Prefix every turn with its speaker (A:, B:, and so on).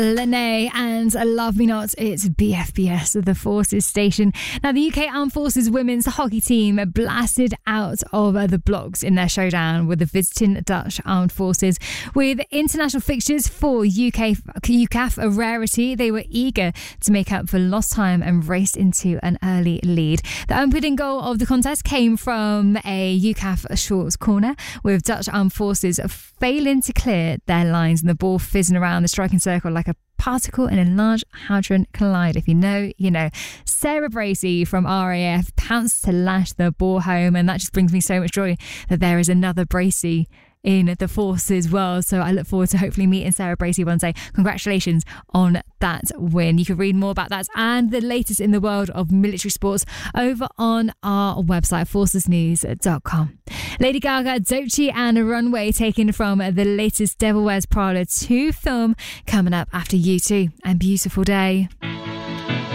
A: Lene and Love Me Not, it's BFBS, the Forces station. Now, the UK Armed Forces women's hockey team blasted out of the blocks in their showdown with the visiting Dutch Armed Forces. With international fixtures for UCAF a rarity, they were eager to make up for lost time and raced into an early lead. The opening goal of the contest came from a UCAF short corner, with Dutch Armed Forces failing to clear their lines and the ball fizzing around the striking circle like a particle in a large hadron collider. If you know, you know. Sarah Bracey from RAF pounced to lash the ball home, and that just brings me so much joy that there is another Bracey in the Forces world. So I look forward to hopefully meeting Sarah Bracey one day. Congratulations on that win. You can read more about that and the latest in the world of military sports over on our website, forcesnews.com. Lady Gaga, Doechii and Runway, taken from the latest Devil Wears Prada 2 film, coming up after U2 and Beautiful Day.